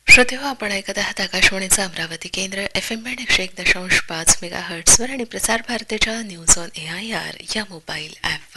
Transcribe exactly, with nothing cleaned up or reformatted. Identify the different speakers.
Speaker 1: श्रोतेहो, आपण ऐकत आहात आकाशवाणीचं अमरावती केंद्र एफ एम बँड एकशे एक दशांश पाच मेगा हर्ट्सवर आणि प्रसार भारतीच्या news on A I R या मोबाईल ॲपवर.